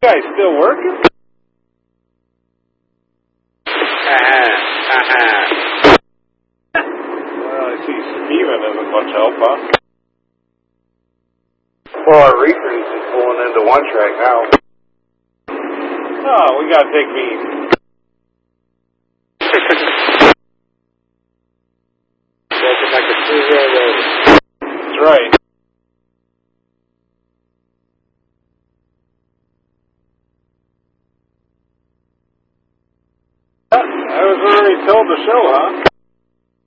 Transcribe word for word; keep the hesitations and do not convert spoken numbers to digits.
guys still working? Well, I see Steven isn't much help, huh? Well, our reefers is pulling into one track now. Oh, we gotta take me easy. Welcome back to True Railroad. That's right. I was already told to show, huh?